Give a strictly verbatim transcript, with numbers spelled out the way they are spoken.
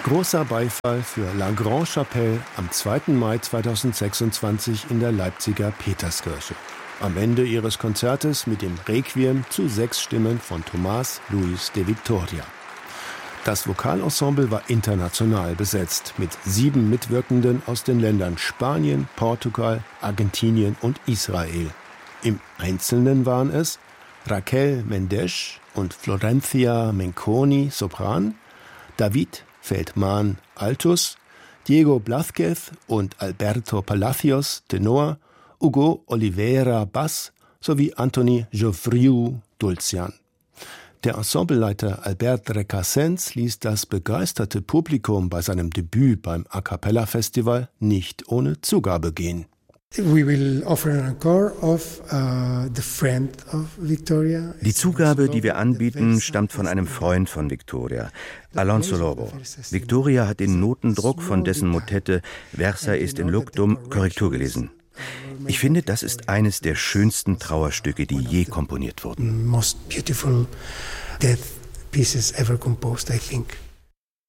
Großer Beifall für La Grande Chapelle am zweiten Mai zweitausendsechsundzwanzig in der Leipziger Peterskirche. Am Ende ihres Konzertes mit dem Requiem zu sechs Stimmen von Tomás Luis de Victoria. Das Vokalensemble war international besetzt, mit sieben Mitwirkenden aus den Ländern Spanien, Portugal, Argentinien und Israel. Im Einzelnen waren es Raquel Mendes und Florencia Menconi, Sopran, David Feldman, Altus, Diego Blázquez und Alberto Palacios, Tenor, Hugo Oliveira, Bass sowie Anthony Geoffriou, Dulcian. Der Ensembleleiter Albert Recasens ließ das begeisterte Publikum bei seinem Debüt beim A Cappella Festival nicht ohne Zugabe gehen. We will offer an encore of uh, the friend of Victoria. Die Zugabe, die wir anbieten, stammt von einem Freund von Victoria, Alonso Lobo. Victoria hat den Notendruck von dessen Motette Versa est in luctum Korrektur gelesen. Ich finde, das ist eines der schönsten Trauerstücke, die je komponiert wurden. Most beautiful death pieces ever composed, I think.